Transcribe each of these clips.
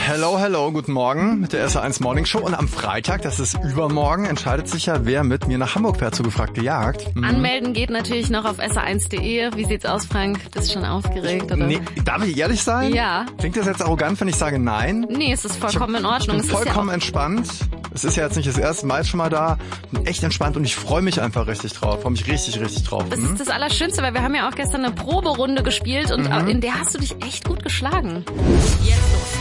Hello, guten Morgen mit der SR1 Morning Show. Und am Freitag, das ist übermorgen, entscheidet sich ja, wer mit mir nach Hamburg fährt zu Gefragt gejagt. Anmelden geht natürlich noch auf sr1.de. Wie sieht's aus, Frank? Bist du schon aufgeregt, oder? Nee, darf ich ehrlich sein? Ja. Klingt das jetzt arrogant, wenn ich sage nein? Nee, es ist vollkommen in Ordnung. Ich bin vollkommen entspannt. Es ist ja jetzt nicht das erste Mal schon mal da. Bin echt entspannt und ich freue mich einfach richtig drauf. Freue mich richtig drauf. Das ist das Allerschönste, weil wir haben ja auch gestern eine Proberunde gespielt und in der hast du dich echt gut geschlagen. Jetzt los.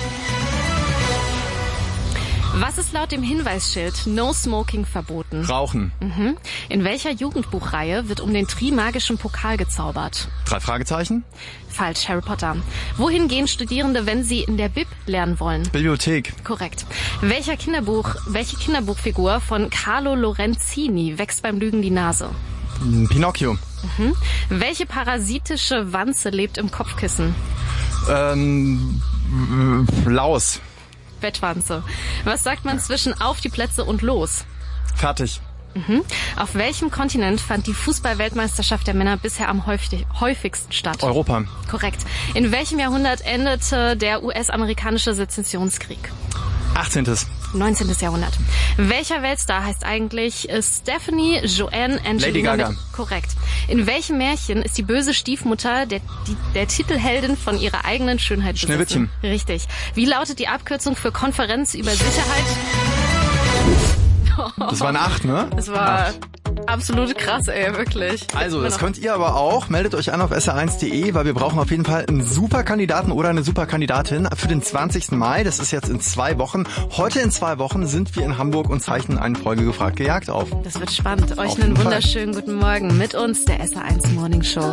Was ist laut dem Hinweisschild No Smoking verboten? Rauchen. In welcher Jugendbuchreihe wird um den Trimagischen Pokal gezaubert? 3 Fragezeichen. Falsch, Harry Potter. Wohin gehen Studierende, wenn sie in der Bib lernen wollen? Bibliothek. Korrekt. Welche Kinderbuchfigur von Carlo Lorenzini wächst beim Lügen die Nase? Pinocchio. Welche parasitische Wanze lebt im Kopfkissen? Laus. Bettwanze. Was sagt man zwischen auf die Plätze und los? Fertig. Auf welchem Kontinent fand die Fußball-Weltmeisterschaft der Männer bisher am häufigsten statt? Europa. Korrekt. In welchem Jahrhundert endete der US-amerikanische Sezessionskrieg? 18. 19. Jahrhundert. Welcher Weltstar heißt eigentlich Stephanie Joanne Angelina? Lady Gaga. Korrekt. In welchem Märchen ist die böse Stiefmutter der Titelheldin von ihrer eigenen Schönheit besessen? Schneewittchen. Richtig. Wie lautet die Abkürzung für Konferenz über Sicherheit? Das war eine 8, ne? Das war absolut krass, ey, wirklich. Also, das könnt ihr aber auch. Meldet euch an auf sr1.de, weil wir brauchen auf jeden Fall einen Superkandidaten oder eine Superkandidatin für den 20. Mai. Das ist jetzt in 2 Wochen. Heute in 2 Wochen sind wir in Hamburg und zeichnen eine Folge Gefragt gejagt auf. Das wird spannend. Euch einen wunderschönen guten Morgen mit uns, der SR1 Morning Show.